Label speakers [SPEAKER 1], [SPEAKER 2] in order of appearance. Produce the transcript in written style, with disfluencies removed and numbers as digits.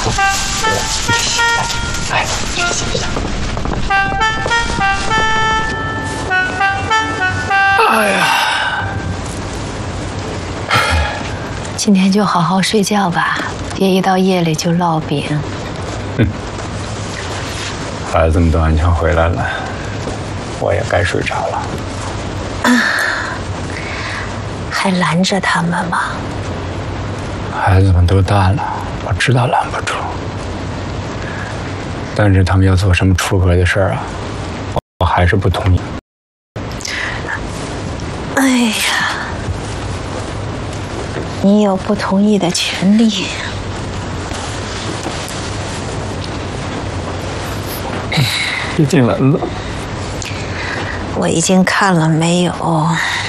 [SPEAKER 1] 来，去洗一下。哎呀，
[SPEAKER 2] 今天就好好睡觉吧，别一到夜里就烙饼。
[SPEAKER 1] 孩子们都安全回来了，我也该睡着了。
[SPEAKER 2] 还拦着他们吗？
[SPEAKER 1] 孩子们都大了，我知道拦不住，但是他们要做什么出格的事儿啊，我还是不同意。
[SPEAKER 2] 哎呀，你有不同意的权利。
[SPEAKER 1] 别进来了。
[SPEAKER 2] 我已经看了没有？